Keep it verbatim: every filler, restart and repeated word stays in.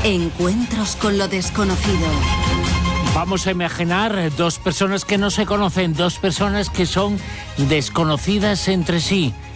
Encuentros con lo desconocido. Vamos a imaginar dos personas que no se conocen, dos personas que son desconocidas entre sí.